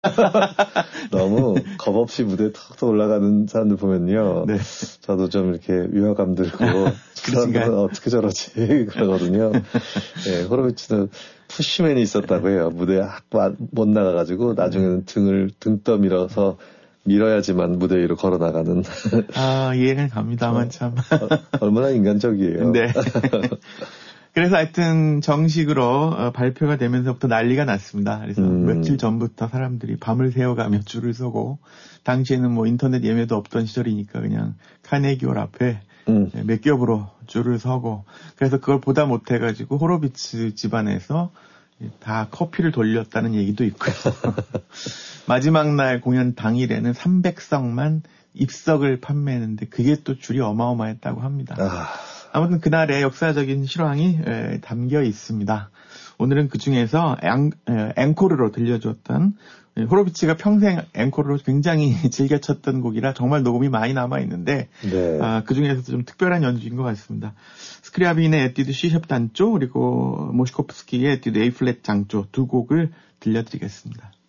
너무 겁없이 무대에 턱턱 올라가는 사람들 보면요. 네. 저도 좀 이렇게 위화감 들고 저 사람들은 어떻게 저러지 그러거든요. 네, 호로비츠는 푸시맨이 있었다고 해요. 무대에 못 나가가지고 나중에는 등 떠밀어서 밀어야지만 무대 위로 걸어나가는. 이해는 갑니다만 참. 얼마나 인간적이에요. 네. 그래서 하여튼 정식으로 발표가 되면서부터 난리가 났습니다. 그래서 며칠 전부터 사람들이 밤을 새워가며 줄을 서고, 당시에는 뭐 인터넷 예매도 없던 시절이니까 그냥 카네기홀 앞에 몇 겹으로 줄을 서고, 그래서 그걸 보다 못해가지고 호로비츠 집안에서 다 커피를 돌렸다는 얘기도 있고요. 마지막 날 공연 당일에는 300석만 입석을 판매했는데 그게 또 줄이 어마어마했다고 합니다. 아무튼 그날의 역사적인 실황이 담겨 있습니다. 오늘은 그 중에서 앵코르로 들려주었던, 호로비츠가 평생 앵코르로 굉장히 즐겨 쳤던 곡이라 정말 녹음이 많이 남아있는데, 네. 그 중에서도 좀 특별한 연주인 것 같습니다. 스크리아빈의 에뛰드 C샵 단조, 그리고 모시코프스키의 에뛰드 A 플랫 장조 두 곡을 들려드리겠습니다.